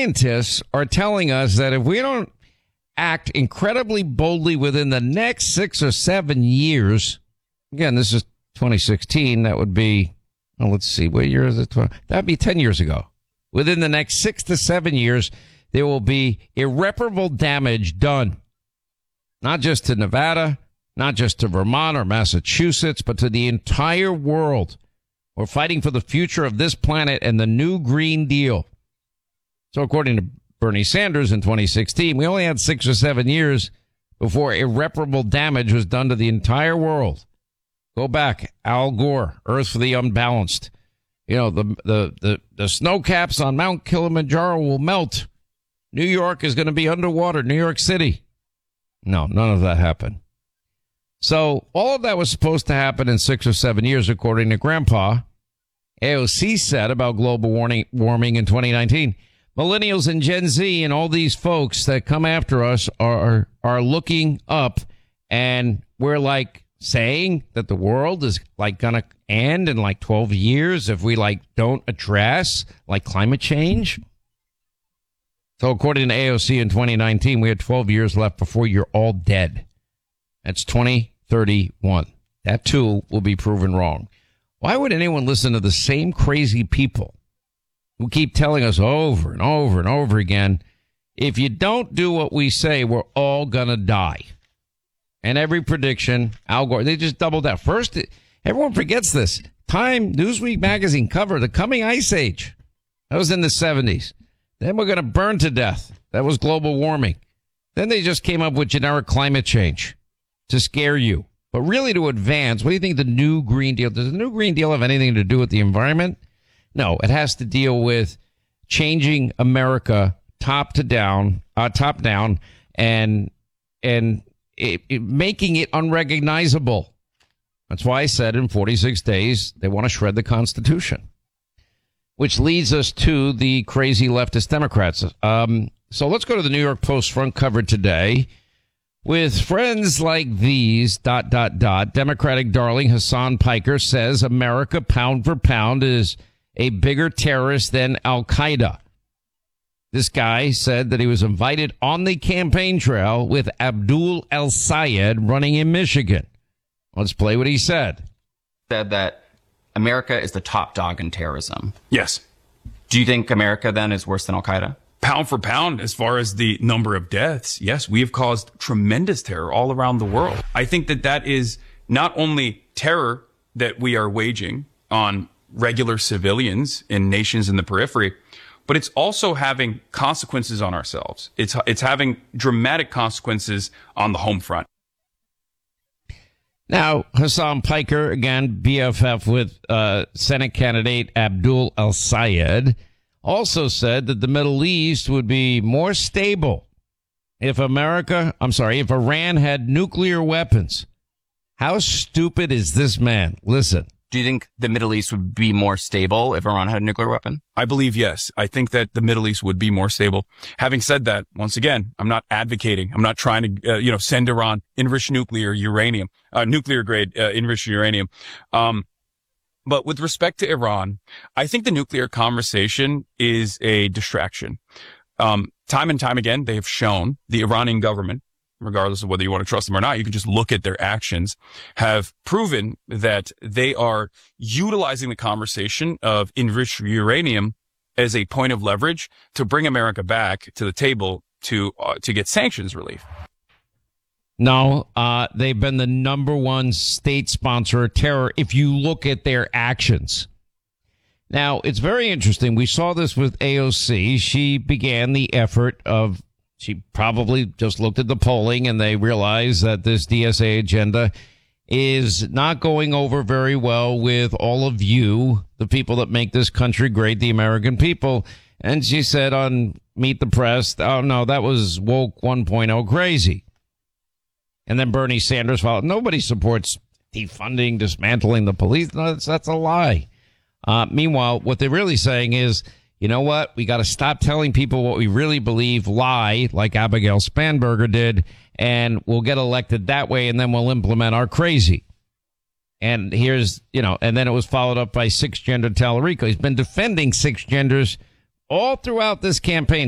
scientists are telling us that if we don't act incredibly boldly within the next 6 or 7 years, again, this is 2016, that would be, let's see, what year is it? That'd be 10 years ago. Within the next 6 to 7 years, there will be irreparable damage done, not just to Nevada, not just to Vermont or Massachusetts, but to the entire world. We're fighting for the future of this planet and the new Green Deal. So according to Bernie Sanders in 2016, we only had 6 or 7 years before irreparable damage was done to the entire world. Go back, Al Gore, Earth for the Unbalanced. You know, the snow caps on Mount Kilimanjaro will melt. New York is going to be underwater, New York City. No, none of that happened. So all of that was supposed to happen in 6 or 7 years, according to Grandpa. AOC said about global warming in 2019. Millennials and Gen Z and all these folks that come after us are looking up, and we're like saying that the world is like going to end in like 12 years if we like don't address like climate change. So according to AOC in 2019, we had 12 years left before you're all dead. That's 2031. That too will be proven wrong. Why would anyone listen to the same crazy people who keep telling us over and over and over again, if you don't do what we say, we're all going to die? And every prediction, Al Gore, they just doubled that. First, everyone forgets this. Time, Newsweek magazine cover, the coming ice age. That was in the 70s. Then we're going to burn to death. That was global warming. Then they just came up with generic climate change to scare you. But really to advance, what do you think the new Green Deal, does the new Green Deal have anything to do with the environment? No, it has to deal with changing America top down, and making it unrecognizable. That's why I said in 46 days, they want to shred the Constitution, which leads us to the crazy leftist Democrats. So let's go to the New York Post front cover today. With friends like these, ... Democratic darling Hassan Piker says America, pound for pound, is a bigger terrorist than Al-Qaeda. This guy said that he was invited on the campaign trail with Abdul El-Sayed running in Michigan. Let's play what he said. Said that America is the top dog in terrorism. Yes. Do you think America then is worse than Al-Qaeda? Pound for pound, as far as the number of deaths, yes, we have caused tremendous terror all around the world. I think that that is not only terror that we are waging on regular civilians in nations in the periphery, but it's also having consequences on ourselves. It's having dramatic consequences on the home front. Now, Hassan Piker, again, BFF with Senate candidate Abdul El-Sayed, also said that the Middle East would be more stable if Iran had nuclear weapons. How stupid is this man? Listen. Do you think the Middle East would be more stable if Iran had a nuclear weapon? I believe yes. I think that the Middle East would be more stable. Having said that, once again, I'm not advocating. I'm not trying to, send Iran enriched nuclear grade enriched uranium. But with respect to Iran, I think the nuclear conversation is a distraction. Time and time again, they have shown the Iranian government, regardless of whether you want to trust them or not, you can just look at their actions, have proven that they are utilizing the conversation of enriched uranium as a point of leverage to bring America back to the table to get sanctions relief. No, they've been the number one state sponsor of terror if you look at their actions. Now, it's very interesting. We saw this with AOC. She began the effort of, she probably just looked at the polling and they realized that this DSA agenda is not going over very well with all of you, the people that make this country great, the American people. And she said on Meet the Press, oh, no, that was woke 1.0 crazy. And then Bernie Sanders followed. Nobody supports defunding, dismantling the police. No, that's a lie. Meanwhile, what they're really saying is, you know what? We got to stop telling people what we really believe, lie, like Abigail Spanberger did, and we'll get elected that way, and then we'll implement our crazy. And here's, and then it was followed up by six-gender Tallarico. He's been defending six genders all throughout this campaign.